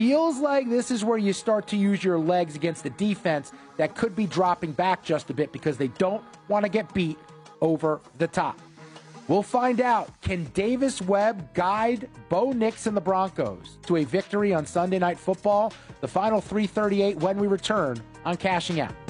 Feels like this is where you start to use your legs against the defense that could be dropping back just a bit because they don't want to get beat over the top. We'll find out. Can Davis Webb guide Bo Nix and the Broncos to a victory on Sunday Night Football? The final 3:38 when we return on Cashing Out.